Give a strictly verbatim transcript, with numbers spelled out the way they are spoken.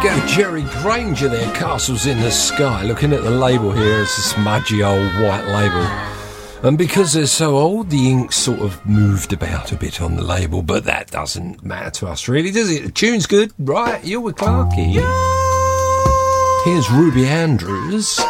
go, Jerry Granger there, Castles in the Sky. Looking at the label here, it's a smudgy old white label. And because they're so old, the ink sort of moved about a bit on the label, but that doesn't matter to us really, does it? The tune's good, right? You're with Clarky. Here's Ruby Andrews.